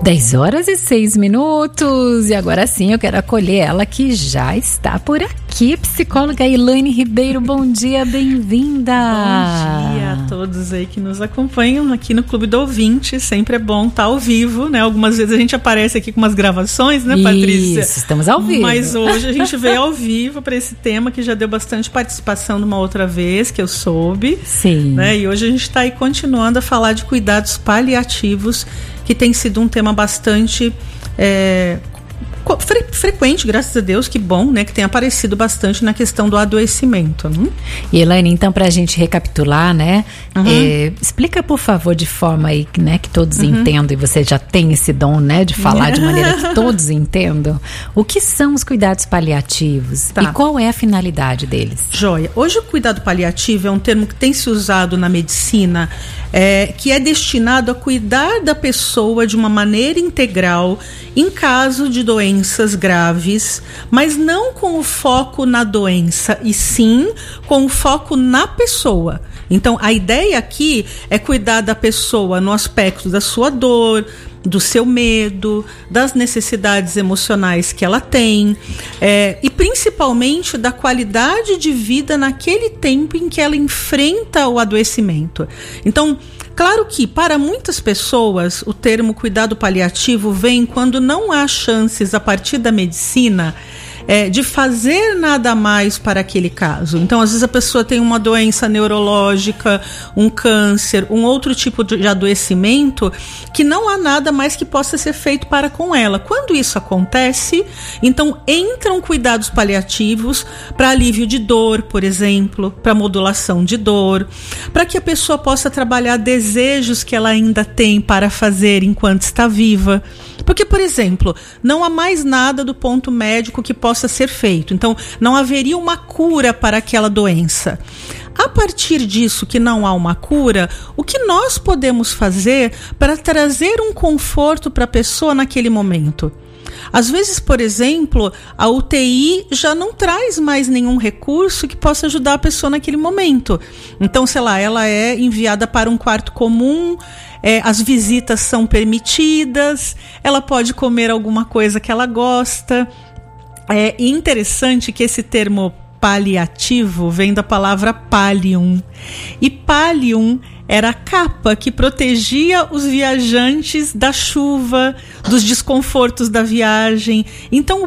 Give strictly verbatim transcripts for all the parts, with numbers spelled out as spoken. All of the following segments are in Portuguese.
dez horas e seis minutos. E agora sim eu quero acolher ela que já está por aqui. Psicóloga Elaine Ribeiro, bom dia, bem-vinda. Bom dia a todos aí que nos acompanham aqui no Clube do Ouvinte. Sempre é bom estar ao vivo, né? Algumas vezes a gente aparece aqui com umas gravações, né, Patrícia? Isso, estamos ao vivo. Mas hoje a gente veio ao vivo para esse tema que já deu bastante participação de uma outra vez, que eu soube. Sim. Né? E hoje a gente está aí continuando a falar de cuidados paliativos, que tem sido um tema bastante é, fre- frequente, graças a Deus, que bom, né, que tem aparecido bastante na questão do adoecimento. Né? E Elaine, então, para a gente recapitular, né, Uhum. é, explica, por favor, de forma aí, né, que todos uhum. entendam, e você já tem esse dom, né, de falar de maneira que todos entendam, o que são os cuidados paliativos Tá. e qual é a finalidade deles? Joia. Hoje o cuidado paliativo é um termo que tem se usado na medicina, é, que é destinado a cuidar da pessoa de uma maneira integral em caso de doenças graves, mas não com o foco na doença, e sim com o foco na pessoa. Então, a ideia aqui é cuidar da pessoa no aspecto da sua dor, do seu medo, das necessidades emocionais que ela tem, é, e principalmente da qualidade de vida naquele tempo em que ela enfrenta o adoecimento. Então, claro que para muitas pessoas o termo cuidado paliativo vem quando não há chances a partir da medicina É, de fazer nada mais para aquele caso. Então, às vezes a pessoa tem uma doença neurológica, um câncer, um outro tipo de adoecimento que não há nada mais que possa ser feito para com ela. Quando isso acontece, então entram cuidados paliativos para alívio de dor, por exemplo, para modulação de dor, para que a pessoa possa trabalhar desejos que ela ainda tem para fazer enquanto está viva. Porque, por exemplo, não há mais nada do ponto médico que possa ser feito. Então, não haveria uma cura para aquela doença. A partir disso, que não há uma cura, o que nós podemos fazer para trazer um conforto para a pessoa naquele momento? Às vezes, por exemplo, a U T I já não traz mais nenhum recurso que possa ajudar a pessoa naquele momento. Então, sei lá, ela é enviada para um quarto comum, é, as visitas são permitidas, ela pode comer alguma coisa que ela gosta. É interessante que esse termo paliativo vem da palavra pallium. E pallium era a capa que protegia os viajantes da chuva, dos desconfortos da viagem. Então, o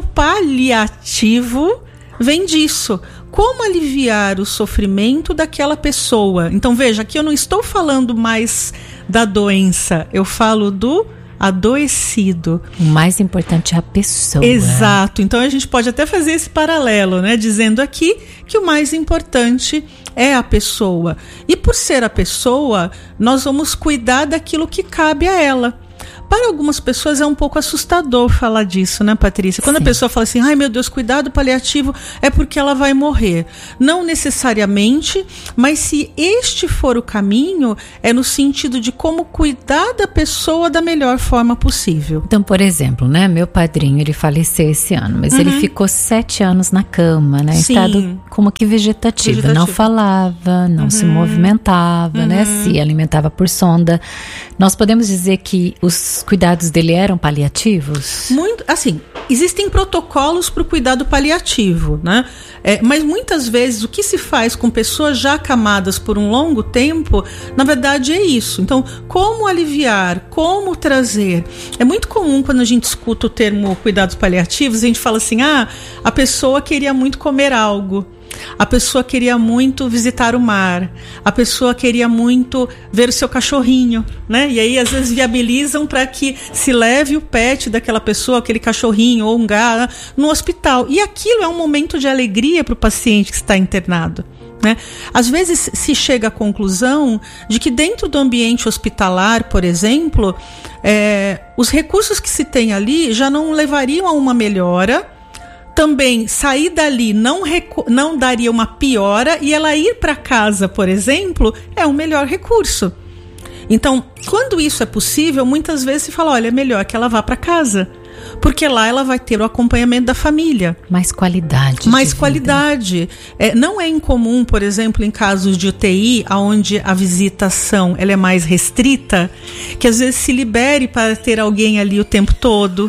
paliativo vem disso. Como aliviar o sofrimento daquela pessoa? Então, veja, aqui eu não estou falando mais da doença, eu falo do adoecido. O mais importante é a pessoa. Exato. Então, a gente pode até fazer esse paralelo, né? Dizendo aqui que o mais importante é a pessoa. E por ser a pessoa, nós vamos cuidar daquilo que cabe a ela. Para algumas pessoas é um pouco assustador falar disso, né, Patrícia? Quando Sim. a pessoa fala assim, ai meu Deus, cuidado paliativo é porque ela vai morrer. Não necessariamente, mas se este for o caminho, é no sentido de como cuidar da pessoa da melhor forma possível. Então, por exemplo, né, meu padrinho, ele faleceu esse ano, mas uhum. ele ficou sete anos na cama, né, em Sim. estado como que vegetativo. vegetativo. Não falava, não uhum. se movimentava, uhum. né, se alimentava por sonda. Nós podemos dizer que os cuidados dele eram paliativos? Muito, assim, existem protocolos para o cuidado paliativo, né? É, mas muitas vezes o que se faz com pessoas já acamadas por um longo tempo, na verdade é isso. Então, como aliviar, como trazer? É muito comum quando a gente escuta o termo cuidados paliativos, a gente fala assim, ah, a pessoa queria muito comer algo. A pessoa queria muito visitar o mar, a pessoa queria muito ver o seu cachorrinho, né? E aí às vezes viabilizam para que se leve o pet daquela pessoa, aquele cachorrinho ou um gato, no hospital. E aquilo é um momento de alegria para o paciente que está internado, né? Às vezes se chega à conclusão de que dentro do ambiente hospitalar, por exemplo, é, os recursos que se tem ali já não levariam a uma melhora. Também sair dali não, recu- não daria uma piora, e ela ir para casa, por exemplo, é um melhor recurso. Então, quando isso é possível, muitas vezes se fala, olha, é melhor que ela vá para casa, porque lá ela vai ter o acompanhamento da família. Mais qualidade. Mais qualidade. É, não é incomum, por exemplo, em casos de U T I, onde a visitação ela é mais restrita, que às vezes se libere para ter alguém ali o tempo todo,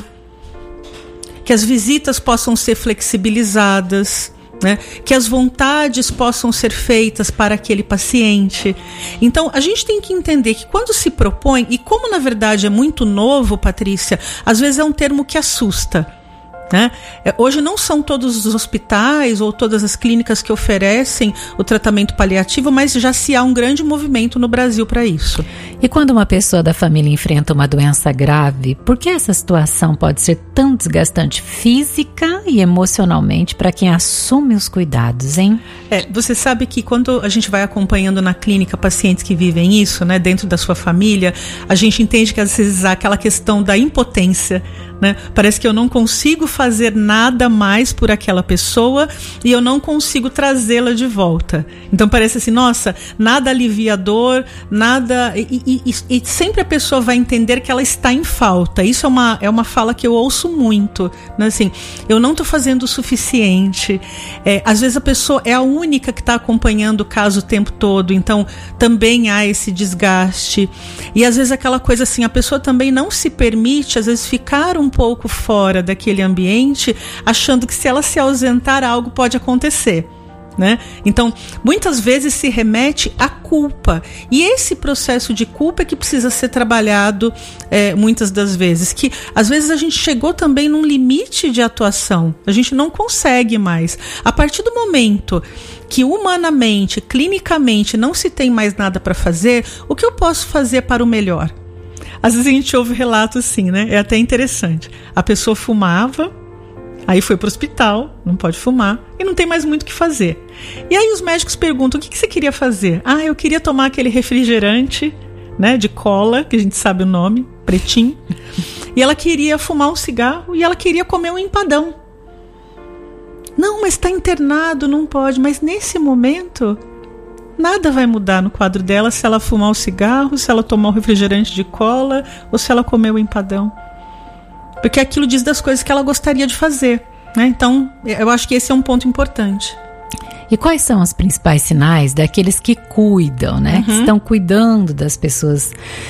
que as visitas possam ser flexibilizadas, né? Que as vontades possam ser feitas para aquele paciente. Então, a gente tem que entender que quando se propõe, e como na verdade é muito novo, Patrícia, às vezes é um termo que assusta, né? Hoje não são todos os hospitais ou todas as clínicas que oferecem o tratamento paliativo, mas já se há um grande movimento no Brasil para isso. E quando uma pessoa da família enfrenta uma doença grave, por que essa situação pode ser tão desgastante física e emocionalmente para quem assume os cuidados, hein? É, você sabe que quando a gente vai acompanhando na clínica pacientes que vivem isso, né, dentro da sua família, a gente entende que às vezes há aquela questão da impotência, né? Parece que eu não consigo fazer nada mais por aquela pessoa e eu não consigo trazê-la de volta. Então parece assim, nossa, nada alivia a dor, nada... E, e, e, e sempre a pessoa vai entender que ela está em falta. Isso é uma, é uma fala que eu ouço muito, né? Assim, eu não estou fazendo o suficiente. É, às vezes a pessoa é a única que está acompanhando o caso o tempo todo, então também há esse desgaste. E às vezes aquela coisa assim, a pessoa também não se permite, às vezes, ficar um pouco fora daquele ambiente, achando que se ela se ausentar, algo pode acontecer, né? Então, muitas vezes se remete à culpa. E esse processo de culpa é que precisa ser trabalhado é, muitas das vezes. Que às vezes a gente chegou também num limite de atuação. A gente não consegue mais. A partir do momento que humanamente, clinicamente, não se tem mais nada para fazer, o que eu posso fazer para o melhor? Às vezes a gente ouve relatos assim, né? É até interessante. A pessoa fumava, aí foi para o hospital, não pode fumar, e não tem mais muito o que fazer. E aí os médicos perguntam, o que, que você queria fazer? Ah, eu queria tomar aquele refrigerante, né, de cola, que a gente sabe o nome, pretinho. E ela queria fumar um cigarro e ela queria comer um empadão. Não, mas está internado, não pode. Mas nesse momento, nada vai mudar no quadro dela se ela fumar o cigarro, se ela tomar o refrigerante de cola ou se ela comer o empadão. Porque aquilo diz das coisas que ela gostaria de fazer, né? Então, eu acho que esse é um ponto importante. E quais são os principais sinais daqueles que cuidam, né? Uhum. Que estão cuidando das pessoas?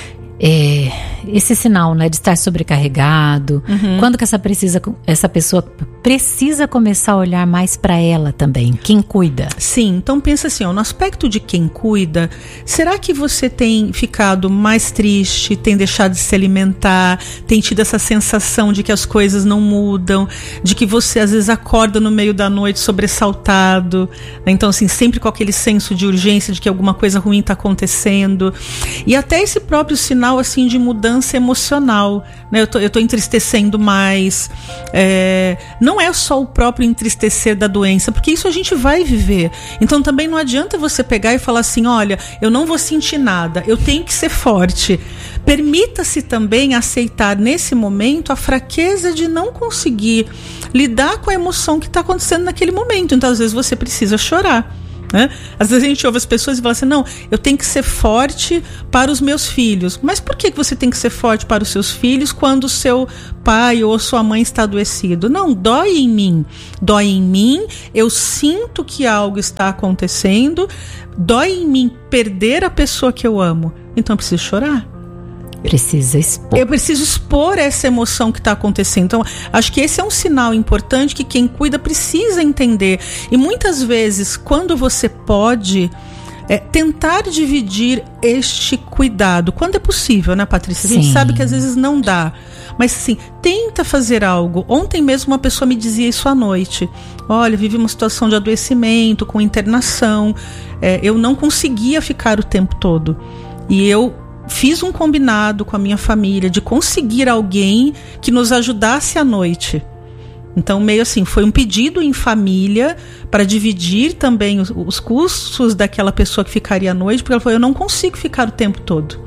É, esse sinal, né, de estar sobrecarregado, uhum. Quando que essa, precisa, essa pessoa precisa começar a olhar mais para ela também, quem cuida? Sim, então pensa assim, ó, no aspecto de quem cuida, será que você tem ficado mais triste, tem deixado de se alimentar, tem tido essa sensação de que as coisas não mudam, de que você às vezes acorda no meio da noite sobressaltado, né? Então assim, sempre com aquele senso de urgência de que alguma coisa ruim está acontecendo, e até esse próprio sinal assim de mudança emocional, né? Eu tô, eu tô entristecendo mais, é, não é só o próprio entristecer da doença, porque isso a gente vai viver, então também não adianta você pegar e falar assim, olha, eu não vou sentir nada, eu tenho que ser forte. Permita-se também aceitar nesse momento a fraqueza de não conseguir lidar com a emoção que está acontecendo naquele momento, então às vezes você precisa chorar, né? Às vezes a gente ouve as pessoas e fala assim, não, eu tenho que ser forte para os meus filhos. Mas por que você tem que ser forte para os seus filhos quando o seu pai ou sua mãe está adoecido? Não, dói em mim. Dói em mim, eu sinto que algo está acontecendo, dói em mim perder a pessoa que eu amo. Então eu preciso chorar. Precisa expor. Eu preciso expor essa emoção que está acontecendo. Então, acho que esse é um sinal importante que quem cuida precisa entender. E muitas vezes, quando você pode é, tentar dividir este cuidado, quando é possível, né, Patrícia? A gente Sim. sabe que às vezes não dá. Mas assim, tenta fazer algo. Ontem mesmo uma pessoa me dizia isso à noite. Olha, vivi uma situação de adoecimento, com internação. É, eu não conseguia ficar o tempo todo. E eu fiz um combinado com a minha família de conseguir alguém que nos ajudasse à noite. Então, meio assim, foi um pedido em família para dividir também os, os custos daquela pessoa que ficaria à noite, porque ela falou, eu não consigo ficar o tempo todo.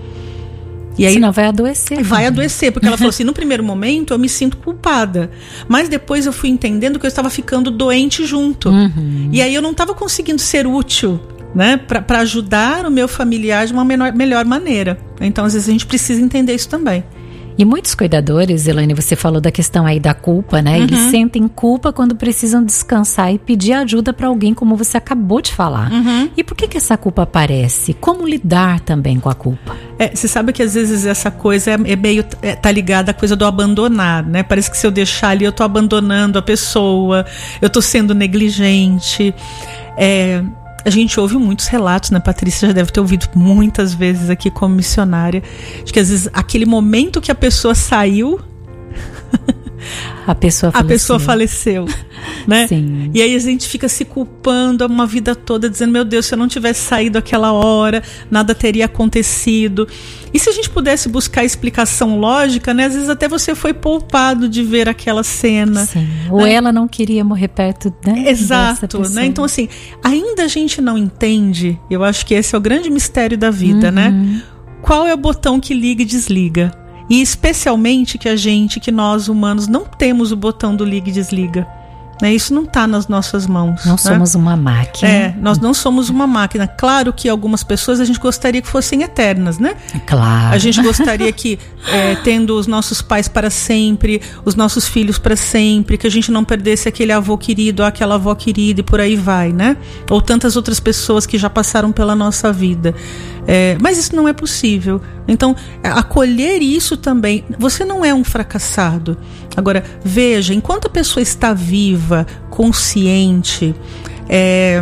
E aí, senão vai adoecer. Vai também. adoecer, porque ela falou assim, no primeiro momento eu me sinto culpada, mas depois eu fui entendendo que eu estava ficando doente junto. Uhum. E aí eu não estava conseguindo ser útil, né, para ajudar o meu familiar de uma menor, melhor maneira. Então, às vezes, a gente precisa entender isso também. E muitos cuidadores, Elaine, você falou da questão aí da culpa, né? Uhum. Eles sentem culpa quando precisam descansar e pedir ajuda para alguém, como você acabou de falar. Uhum. E por que que essa culpa aparece? Como lidar também com a culpa? É, você sabe que às vezes essa coisa é, é meio, é, tá ligada à coisa do abandonar, né? Parece que se eu deixar ali, eu tô abandonando a pessoa, eu tô sendo negligente. É... A gente ouve muitos relatos, né? Patrícia já deve ter ouvido muitas vezes aqui como missionária, de que às vezes aquele momento que a pessoa saiu, a pessoa faleceu, a pessoa faleceu, né? Sim. E aí a gente fica se culpando uma vida toda, dizendo, meu Deus, se eu não tivesse saído aquela hora, nada teria acontecido. E se a gente pudesse buscar explicação lógica, né? Às vezes até você foi poupado de ver aquela cena. Sim. Ou né? Ela não queria morrer perto, né? Exato, né? Então assim, ainda a gente não entende, eu acho que esse é o grande mistério da vida, uhum. né? Qual é o botão que liga e desliga? E especialmente que a gente, que nós humanos, não temos o botão do liga e desliga. Né? Isso não está nas nossas mãos. Não né? somos uma máquina. É, nós não somos uma máquina. Claro que algumas pessoas a gente gostaria que fossem eternas, né? Claro. A gente gostaria que, é, tendo os nossos pais para sempre, os nossos filhos para sempre, que a gente não perdesse aquele avô querido ou aquela avó querida e por aí vai, né? Ou tantas outras pessoas que já passaram pela nossa vida. É, mas isso não é possível. Então, acolher isso também. Você não é um fracassado. Agora, veja, enquanto a pessoa está viva, consciente, é,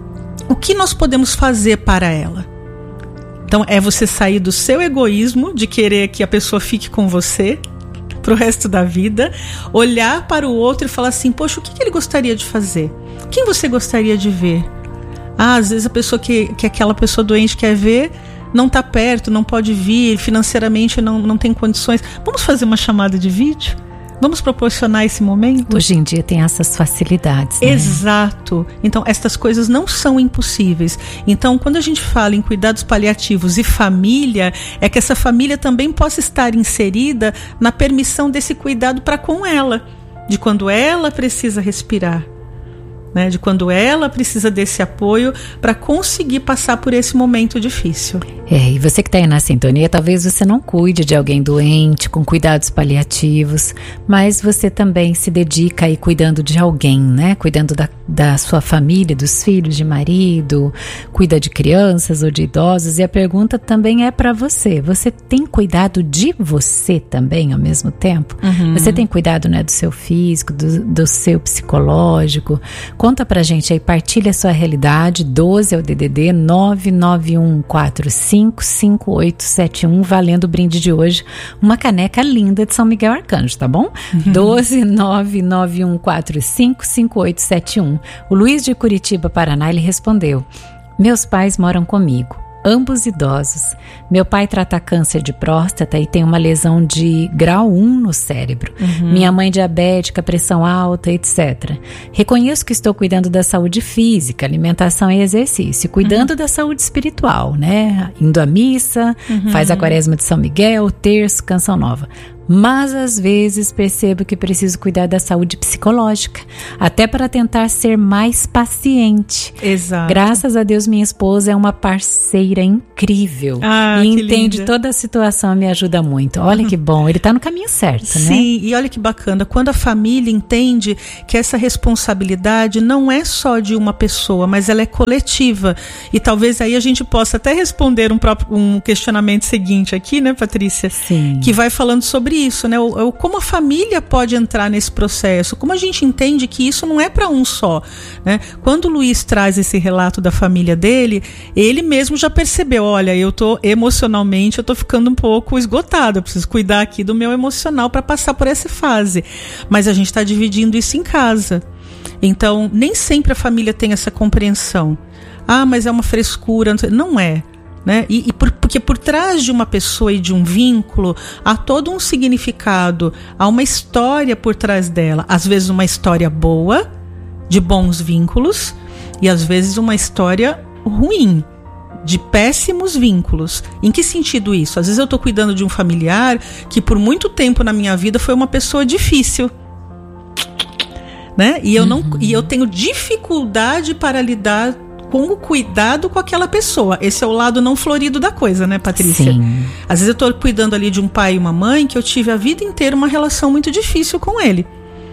o que nós podemos fazer para ela? Então, é você sair do seu egoísmo, de querer que a pessoa fique com você pro resto da vida, olhar para o outro e falar assim, poxa, o que, que ele gostaria de fazer? Quem você gostaria de ver? Ah, às vezes a pessoa que, que aquela pessoa doente quer ver não está perto, não pode vir, financeiramente não, não tem condições. Vamos fazer uma chamada de vídeo? Vamos proporcionar esse momento? Hoje em dia tem essas facilidades, né? Exato. Então, estas coisas não são impossíveis. Então, quando a gente fala em cuidados paliativos e família, é que essa família também possa estar inserida na permissão desse cuidado para com ela, de quando ela precisa respirar, né? De quando ela precisa desse apoio para conseguir passar por esse momento difícil. É, e você que está aí na sintonia, talvez você não cuide de alguém doente, com cuidados paliativos, mas você também se dedica aí cuidando de alguém, né? Cuidando da, da sua família, dos filhos, de marido, cuida de crianças ou de idosos. E a pergunta também é para você. Você tem cuidado de você também ao mesmo tempo? Uhum. Você tem cuidado, né, do seu físico, do, do seu psicológico? Conta pra gente aí, partilha a sua realidade. Doze é o D D D nove nove um quatro cinco cinco oito sete um, valendo o brinde de hoje, uma caneca linda de São Miguel Arcanjo, tá bom? Uhum. doze nove nove um quatro cinco cinco oito sete um. O Luiz de Curitiba, Paraná, ele respondeu: meus pais moram comigo, ambos idosos. Meu pai trata câncer de próstata e tem uma lesão de grau um no cérebro. Uhum. Minha mãe diabética, pressão alta, etcétera. Reconheço que estou cuidando da saúde física, alimentação e exercício, cuidando uhum. da saúde espiritual, né? Indo à missa, uhum. faz a quaresma de São Miguel, terço, canção nova. Mas às vezes percebo que preciso cuidar da saúde psicológica, até para tentar ser mais paciente. Exato. Graças a Deus, minha esposa é uma parceira incrível. Ah, e entende linda. Toda a situação, me ajuda muito. Olha que bom, ele está no caminho certo, Sim, né? Sim, e olha que bacana, quando a família entende que essa responsabilidade não é só de uma pessoa, mas ela é coletiva. E talvez aí a gente possa até responder um, próprio, um questionamento seguinte aqui, né, Patrícia? Sim. Que vai falando sobre isso, né? O, o, como a família pode entrar nesse processo, como a gente entende que isso não é para um só, né? Quando o Luiz traz esse relato da família dele, ele mesmo já percebeu, olha, eu tô emocionalmente, eu tô ficando um pouco esgotada, eu preciso cuidar aqui do meu emocional para passar por essa fase, mas a gente está dividindo isso em casa, então nem sempre a família tem essa compreensão. Ah, mas é uma frescura, não é. Né? E, e por, porque por trás de uma pessoa e de um vínculo há todo um significado, há uma história por trás dela, às vezes uma história boa, de bons vínculos, e às vezes uma história ruim, de péssimos vínculos. Em que sentido isso? Às vezes eu estou cuidando de um familiar que por muito tempo na minha vida foi uma pessoa difícil, né? E eu, não, uhum. e eu tenho dificuldade para lidar com o cuidado com aquela pessoa. Esse é o lado não florido da coisa, né, Patrícia? Sim. Às vezes eu tô cuidando ali de um pai e uma mãe que eu tive a vida inteira uma relação muito difícil com ele.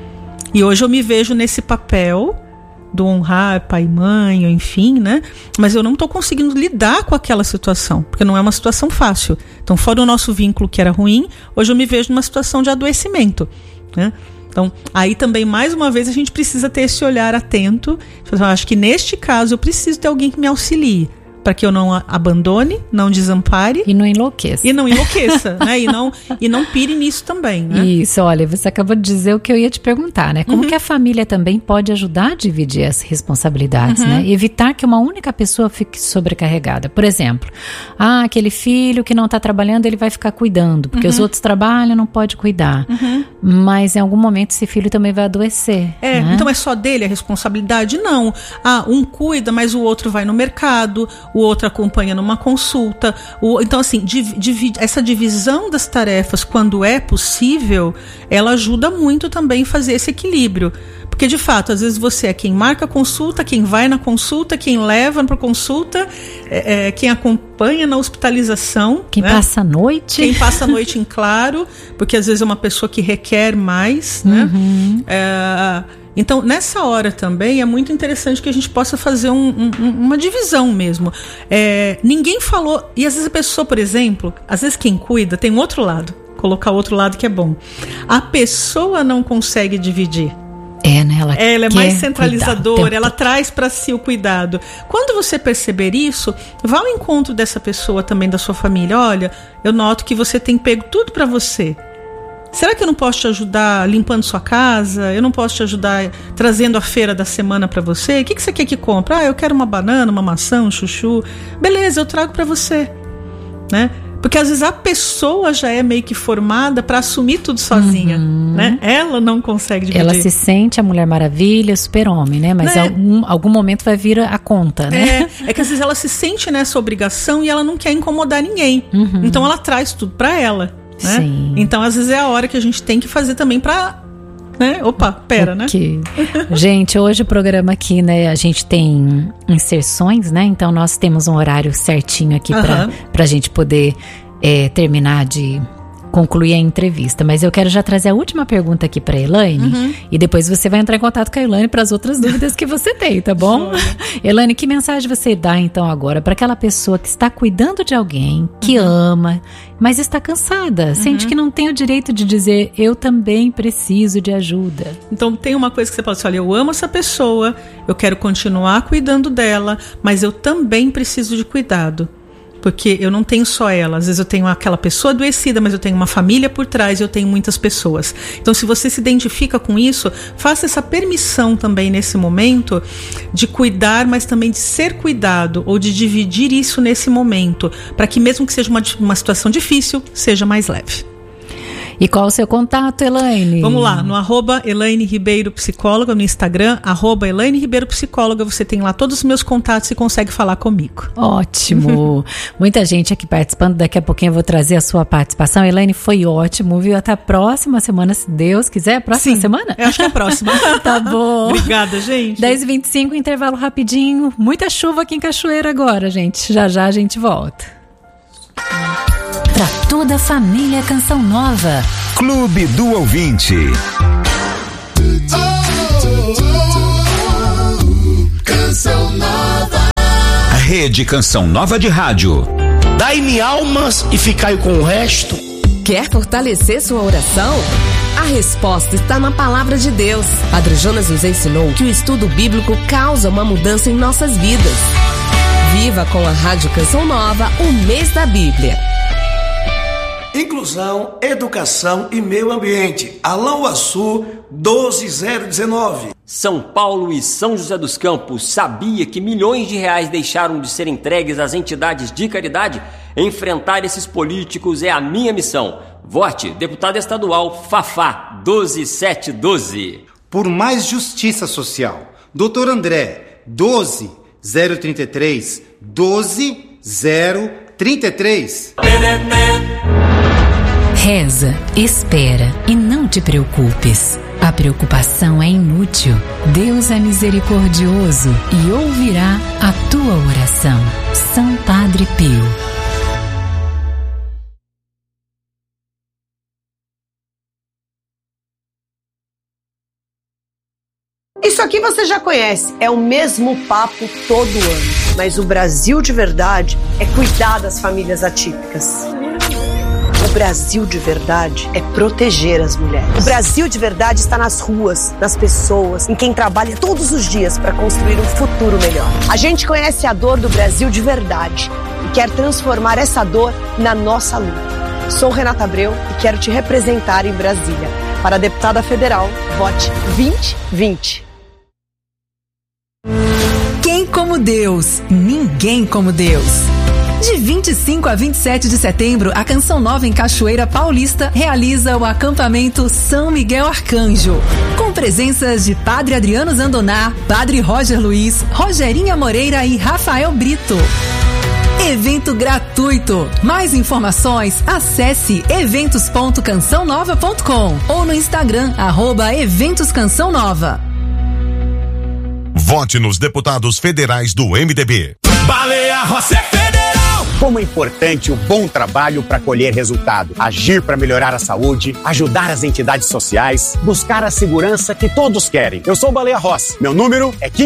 E hoje eu me vejo nesse papel do honrar pai e mãe, enfim, né? Mas eu não tô conseguindo lidar com aquela situação, porque não é uma situação fácil. Então, fora o nosso vínculo que era ruim, hoje eu me vejo numa situação de adoecimento, né? Então, aí também, mais uma vez, a gente precisa ter esse olhar atento. Eu acho que neste caso eu preciso ter alguém que me auxilie, para que eu não abandone, não desampare. E não enlouqueça. E não enlouqueça, né? E não, e não pire nisso também, né? Isso, olha, você acabou de dizer o que eu ia te perguntar, né? Como uhum. que a família também pode ajudar a dividir as responsabilidades, uhum. né? Evitar que uma única pessoa fique sobrecarregada. Por exemplo, ah, aquele filho que não está trabalhando, ele vai ficar cuidando, porque uhum. os outros trabalham, não pode cuidar. Uhum. Mas em algum momento esse filho também vai adoecer. É, né? Então é só dele a responsabilidade? Não. Ah, um cuida, mas o outro vai no mercado, o outro acompanha numa consulta. O, então, assim, div, div, essa divisão das tarefas, quando é possível, ela ajuda muito também a fazer esse equilíbrio. Porque, de fato, às vezes você é quem marca a consulta, quem vai na consulta, quem leva para consulta, é, é, quem acompanha na hospitalização. Quem né? passa a noite. Quem passa a noite em claro, porque às vezes é uma pessoa que requer mais, né? Uhum. É, então, nessa hora também é muito interessante que a gente possa fazer um, um, uma divisão mesmo. É, ninguém falou, e às vezes a pessoa, por exemplo, às vezes quem cuida tem um outro lado, colocar o outro lado que é bom. A pessoa não consegue dividir. É, né? Ela, ela é mais centralizadora, ela traz para si o cuidado. Quando você perceber isso, vá ao encontro dessa pessoa também, da sua família. Olha, eu noto que você tem pego tudo para você. Será que eu não posso te ajudar limpando sua casa? Eu não posso te ajudar trazendo a feira da semana para você? O que, que você quer que compre? Ah, eu quero uma banana, uma maçã, um chuchu. Beleza, eu trago para você, né? Porque às vezes a pessoa já é meio que formada para assumir tudo sozinha, uhum. né? Ela não consegue dividir. Ela se sente a Mulher Maravilha, super-homem, né? Mas né? algum, algum momento vai vir a conta, né? É, é que às vezes ela se sente nessa obrigação e ela não quer incomodar ninguém. Uhum. Então ela traz tudo para ela. Né? Sim. Então, às vezes é a hora que a gente tem que fazer também pra, né? Opa, pera, okay. né? Gente, hoje o programa aqui, né? A gente tem inserções, né? Então nós temos um horário certinho aqui uhum. pra, pra gente poder é, terminar de concluir a entrevista. Mas eu quero já trazer a última pergunta aqui pra Elaine uhum. e depois você vai entrar em contato com a Elaine para as outras dúvidas que você tem, tá bom? Elaine, que mensagem você dá então agora para aquela pessoa que está cuidando de alguém, que uhum. ama, mas está cansada, uhum. sente que não tem o direito de dizer eu também preciso de ajuda? Então tem uma coisa que você pode dizer, olha, eu amo essa pessoa, eu quero continuar cuidando dela, mas eu também preciso de cuidado. Porque eu não tenho só ela, às vezes eu tenho aquela pessoa adoecida, mas eu tenho uma família por trás e eu tenho muitas pessoas. Então, se você se identifica com isso, faça essa permissão também nesse momento de cuidar, mas também de ser cuidado, ou de dividir isso nesse momento, para que mesmo que seja uma, uma situação difícil, seja mais leve. E qual o seu contato, Elaine? Vamos lá, no arroba Elaine Ribeiro Psicóloga, no Instagram, arroba Elaine Ribeiro Psicóloga, você tem lá todos os meus contatos e consegue falar comigo. Ótimo! Muita gente aqui participando, daqui a pouquinho eu vou trazer a sua participação. Elaine, foi ótimo, viu? Até a próxima semana, se Deus quiser. Próxima Sim, semana? Eu acho que é a próxima. Tá bom. Obrigada, gente. dez e vinte e cinco, intervalo rapidinho. Muita chuva aqui em Cachoeira agora, gente. Já já a gente volta. Pra toda a família, Canção Nova. Clube do Ouvinte. Oh, oh, oh, Canção Nova. A Rede Canção Nova de Rádio. Dai-me almas e ficai com o resto. Quer fortalecer sua oração? A resposta está na Palavra de Deus. Padre Jonas nos ensinou que o estudo bíblico causa uma mudança em nossas vidas. Viva com a Rádio Canção Nova o mês da Bíblia. Inclusão, educação e meio ambiente. Alão Açu doze zero dezenove. São Paulo e São José dos Campos sabia que milhões de reais deixaram de ser entregues às entidades de caridade? Enfrentar esses políticos é a minha missão. Vote deputado estadual Fafá doze sete doze. Por mais justiça social. doutor André doze zero trinta e três doze zero trinta e três. Reza, espera e não te preocupes. A preocupação é inútil. Deus é misericordioso e ouvirá a tua oração. São Padre Pio. Isso aqui você já conhece, é o mesmo papo todo ano. Mas o Brasil de verdade é cuidar das famílias atípicas. O Brasil de verdade é proteger as mulheres. O Brasil de verdade está nas ruas, nas pessoas, em quem trabalha todos os dias para construir um futuro melhor. A gente conhece a dor do Brasil de verdade e quer transformar essa dor na nossa luta. Sou Renata Abreu e quero te representar em Brasília. Para a deputada federal, vote vinte vinte. Quem como Deus? Ninguém como Deus. De vinte e cinco a vinte e sete de setembro, a Canção Nova em Cachoeira Paulista realiza o acampamento São Miguel Arcanjo, com presenças de Padre Adriano Zandoná, Padre Roger Luiz, Rogerinha Moreira e Rafael Brito. Evento gratuito. Mais informações, acesse eventos ponto canção nova ponto com ou no Instagram, arroba Eventos Canção Nova. Vote nos deputados federais do M D B. Baleia Rossi é federal! Como é importante o bom trabalho para colher resultado. Agir para melhorar a saúde, ajudar as entidades sociais, buscar a segurança que todos querem. Eu sou Baleia Rossi. Meu número é quinze.